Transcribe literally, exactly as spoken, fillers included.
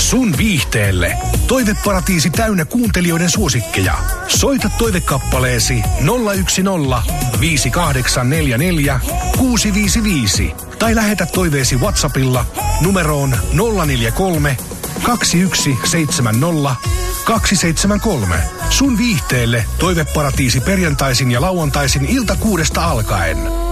sun viihteelle. Toiveparatiisi täynnä kuuntelijoiden suosikkeja. Soita toivekappaleesi nolla yksi nolla viisi kahdeksan neljä neljä kuusi viisi viisi tai lähetä toiveesi WhatsAppilla numeroon nolla neljä kolme kaksi yksi seitsemän nolla kaksi seitsemän kolme. Sun viihteelle Toiveparatiisi perjantaisin ja lauantaisin ilta kuudesta alkaen.